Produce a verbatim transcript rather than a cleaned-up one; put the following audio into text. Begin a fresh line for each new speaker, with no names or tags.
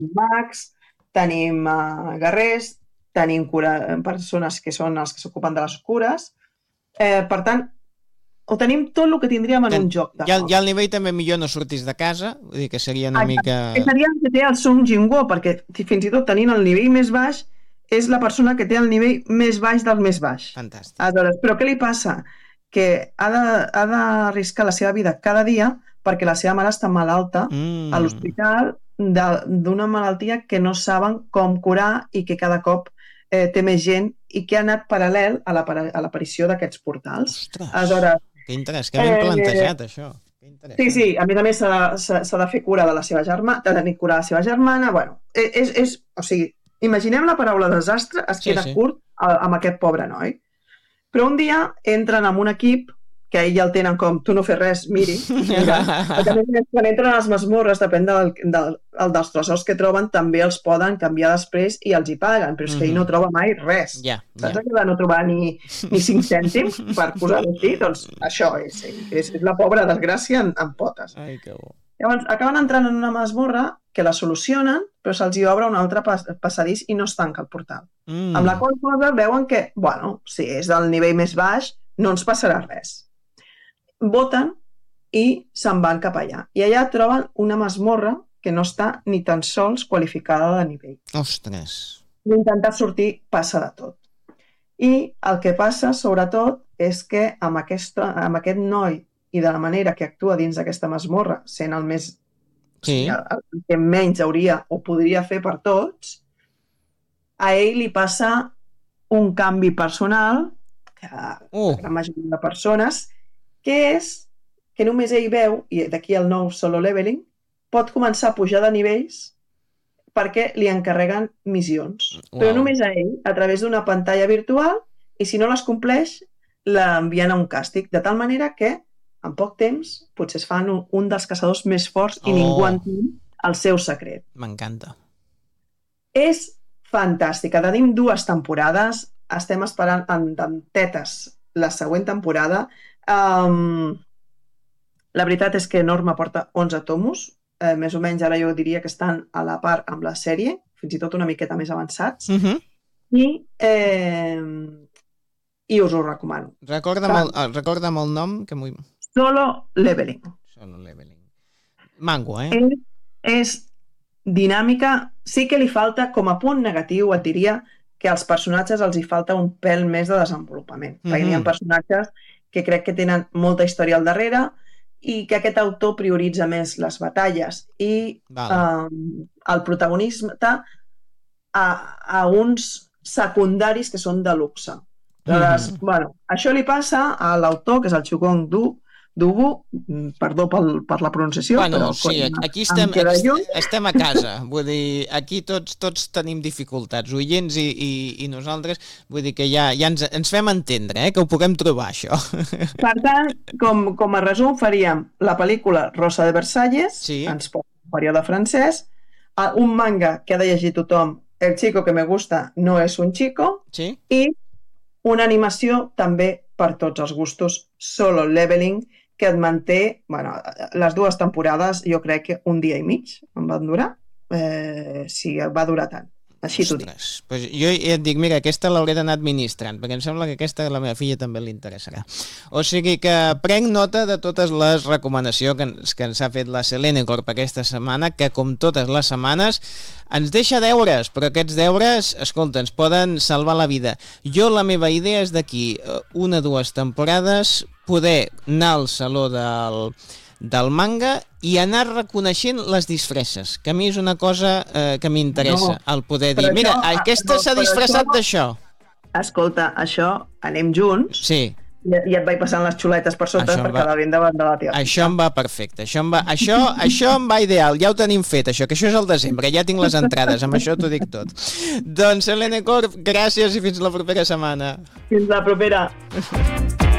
mags, tenim uh, guerrers, tenim cura, persones que són els que s'ocupen de les cures. Eh, per tant, ho tenim tot el que tindríem en Ten, un joc de
ja, ja al nivell també millor no sortis de casa, vull dir que seria una
Exacte.
mica...
Que seria el que té el Sung Jin-woo, perquè fins i tot tenint el nivell més baix, és la persona que té el nivell més baix del més baix.
Fantàstic.
Aleshores, però què li passa? Que ha d'arriscar la seva vida cada dia perquè la seva mare està malalta mm. a l'hospital d'una malaltia que no saben com curar i que cada cop eh, té més gent i que ha anat paral·lel a l'aparició d'aquests portals.
Ostres, Aleshores, que interès, que ben plantejat, eh, això.
Sí, sí, a més a més s'ha de fer cura de la seva germana, de tenir cura de la seva germana, bueno, és, és, o sigui, imaginem la paraula desastre, es queda sí, sí. curt amb aquest pobre noi. Però un dia entren en un equip que ell ja el tenen com, tu no fes res, miri. mira. Quan entren a les masmorres, depèn del, del, del, dels tresors que troben, també els poden canviar després i els hi paguen, però és que ell no troba mai res.
Yeah,
Saps
yeah.
que va no trobar ni, ni cinc cèntims per posar-ho aquí? Doncs això és, és, és la pobra desgràcia en, en potes.
Ai, que bo.
Llavors, acaben entrant en una masmorra que la solucionen, però se'ls hi obre un altre pas, passadís i no es tanca el portal. Mm. Amb la qual cosa veuen que, bueno, si és del nivell més baix, no ens passarà res. Voten i se'n van cap allà. I allà troben una masmorra que no està ni tan sols qualificada de nivell.
Ostres!
Intentar sortir passa de tot. I el que passa, sobretot, és que amb, aquesta, amb aquest noi i de la manera que actua dins d'aquesta masmorra, sent el més sí. el, el que menys hauria o podria fer per tots, a ell li passa un canvi personal que uh. la majoria de persones, que és que només ell veu, i d'aquí el nou solo leveling, pot començar a pujar de nivells perquè li encarreguen missions. Wow. Però només a ell, a través d'una pantalla virtual, i si no les compleix, l'envien a un càstig, de tal manera que en poc temps potser es fan un, un dels caçadors més forts i oh. ningú entén el seu secret.
M'encanta.
És fantàstica. Tenim dues temporades, estem esperant amb tetes la següent temporada. Um, la veritat és que Norma porta onze tomos, eh, més o menys ara jo diria que estan a la part amb la sèrie, fins i tot una miqueta més avançats,
uh-huh.
i, eh, i us ho recomano.
Recorda'm el, recorda'm el nom que m'ho...
Solo Leveling.
Solo Leveling. Mango, eh?
És, és dinàmica, sí que li falta, com a punt negatiu, et diria que als personatges els hi falta un pèl més de desenvolupament, mm-hmm. perquè hi ha personatges que crec que tenen molta història al darrere i que aquest autor prioritza més les batalles i vale. eh, el protagonisme a, a uns secundaris que són de luxe. Llavors, mm-hmm. bueno, això li passa a l'autor, que és el Chugong Du, Dubu, perdó pel, per la pronunciació,
bueno,
però
sí, aquí estem, estem a casa, vull dir, aquí tots, tots tenim dificultats, oients i, i, i nosaltres, vull dir que ja, ja ens, ens fem entendre, eh, que ho puguem trobar, això.
Per tant, com, com a resum, faríem la pel·lícula Rosa de Versalles,
sí.
ens posa un període francès, un manga que ha de llegir tothom, El chico que me gusta no es un chico,
sí.
i una animació també per tots els gustos, Solo Leveling, que et manté, bueno, les dues temporades jo crec que un dia i mig em van durar, eh, sí, va durar tant, així t'ho dic.
Pues jo et dic, mira, aquesta l'hauré d'anar administrant, perquè em sembla que aquesta a la meva filla també li interessarà. O sigui que prenc nota de totes les recomanacions que ens, que ens ha fet la Selene Corp aquesta setmana, que com totes les setmanes ens deixa deures, però aquests deures, escolta, ens poden salvar la vida. Jo la meva idea és d'aquí una o dues temporades poder anar al saló del, del manga i anar reconeixent les disfresses, que a mi és una cosa eh, que m'interessa, no, el poder dir, mira, això, aquesta no, s'ha disfressat d'això.
Escolta, això anem junts,
sí.
i, i et vaig passant les xuletes per sota per quedar ben davant de la teva.
Això em va perfecte, això em va, això, això em va ideal, ja ho tenim fet, això, que això és el desembre, ja tinc les entrades, amb això t'ho dic tot. Doncs, Selene Corp, gràcies i fins la propera setmana.
Fins la propera.